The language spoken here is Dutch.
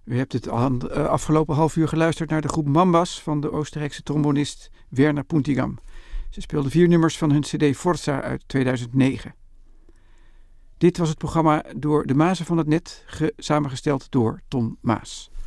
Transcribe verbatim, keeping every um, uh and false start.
U hebt het uh, afgelopen half uur geluisterd naar de groep Mambas van de Oostenrijkse trombonist Werner Puntigam. Ze speelden vier nummers van hun cd Forza uit tweeduizend negen. Dit was het programma Door de Mazen van het Net, ge- samengesteld door Ton Maas.